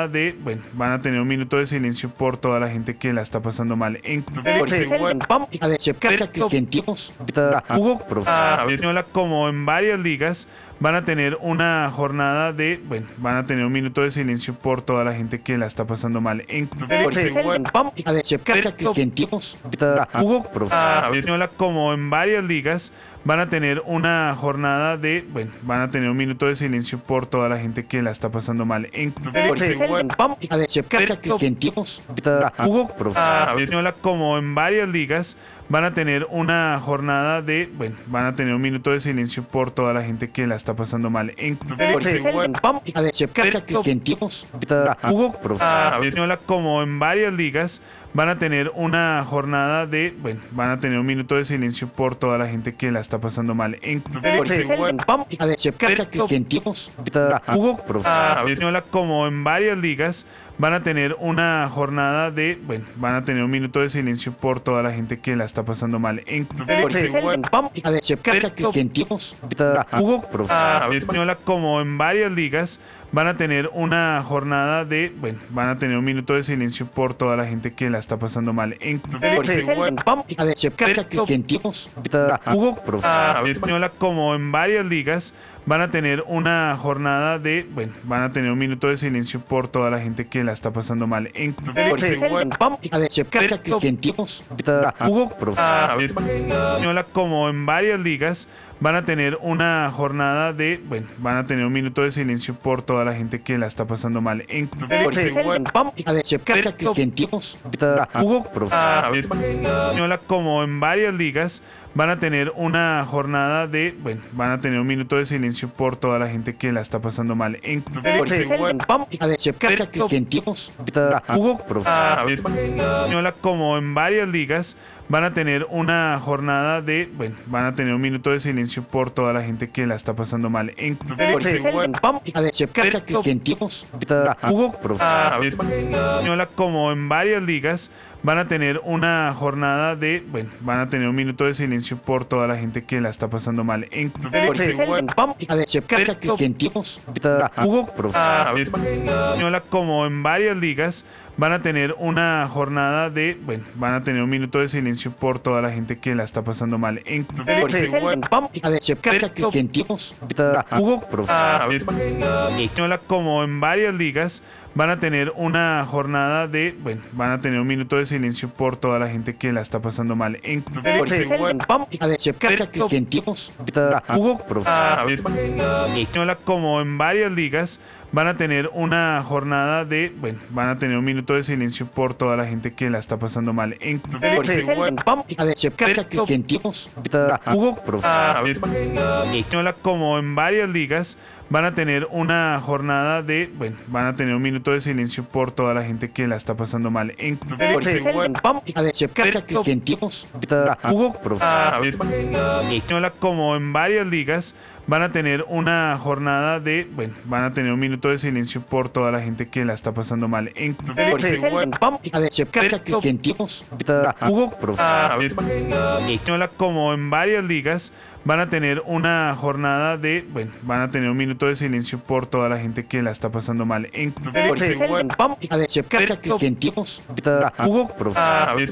jornada de, bueno, van a tener un minuto de silencio por toda la gente que la está pasando mal en Vamos a aceptar que sentimos española como en varias ligas van a tener una jornada de, bueno, van a tener un minuto de silencio por toda la gente que la está pasando mal en vamos a aceptar que sentimos española como en varias ligas van a tener una jornada de, bueno, van a tener un minuto de silencio por toda la gente que la está pasando mal en vamos a aceptar que sentimos española como en varias ligas van a tener una jornada de, bueno, van a tener un minuto de silencio por toda la gente que la está pasando mal en vamos a aceptar que sentimos española como en varias ligas van a tener una jornada de, bueno, van a tener un minuto de silencio por toda la gente que la está pasando mal en vamos a aceptar que sentimos española como en varias ligas van a tener una jornada de, bueno, van a tener un minuto de silencio por toda la gente que la está pasando mal en vamos a aceptar que sentimos española como en varias ligas van a tener una jornada de, bueno, van a tener un minuto de silencio por toda la gente que la está pasando mal en vamos a aceptar que sentimos española como en varias ligas van a tener una jornada de, bueno, van a tener un minuto de silencio por toda la gente que la está pasando mal en vamos a aceptar que sentimos española como en varias ligas van a tener una jornada de, bueno, van a tener un minuto de silencio por toda la gente que la está pasando mal en vamos a aceptar que sentimos española como en varias ligas van a tener una jornada de, bueno, van a tener un minuto de silencio por toda la gente que la está pasando mal en vamos a aceptar que sentimos española como en varias ligas van a tener una jornada de, bueno, van a tener un minuto de silencio por toda la gente que la está pasando mal en vamos a aceptar que sentimos española como en varias ligas van a tener una jornada de, bueno, van a tener un minuto de silencio por toda la gente que la está pasando mal en vamos a aceptar que sentimos española como en varias ligas van a tener una jornada de, bueno, van a tener un minuto de silencio por toda la gente que la está pasando mal en vamos a aceptar que sentimos española como en varias ligas van a tener una jornada de, bueno, van a tener un minuto de silencio por toda la gente que la está pasando mal en vamos a aceptar que sentimos española como en varias ligas van a tener una jornada de, bueno, van a tener un minuto de silencio por toda la gente que la está pasando mal en vamos a aceptar que sentimos española como en varias ligas van a tener una jornada de, bueno, van a tener un minuto de silencio por toda la gente que la está pasando mal en vamos a aceptar que sentimos española como en varias ligas van a tener una jornada de, bueno, van a tener un minuto de silencio por toda la gente que la está pasando mal en vamos a aceptar que sentimos española como en varias ligas van a tener una jornada de, bueno, van a tener un minuto de silencio por toda la gente que la está pasando mal en vamos a aceptar que sentimos